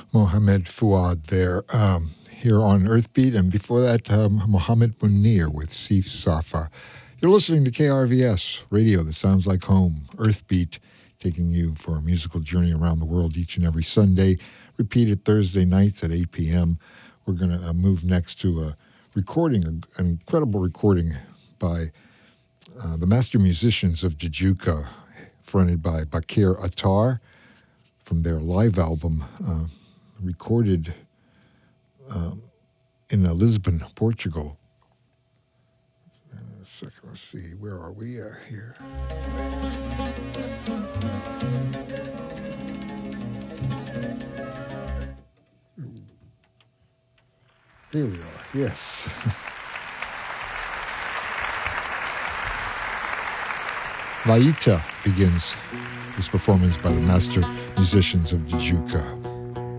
Mohammed Fuad there, here on Earthbeat, and before that, Mohammed Munir with Sif Safa. You're listening to KRVS radio that sounds like home. Earthbeat, taking you for a musical journey around the world each and every Sunday. Repeated Thursday nights at 8 p.m. We're going to move next to a recording, an incredible recording by the master musicians of Jajuka, fronted by Bakir Attar, from their live album, recorded in Lisbon, Portugal. A second, let's see, where are we here? Here we are, yes. Vaita begins this performance by the master musicians of Jajuka.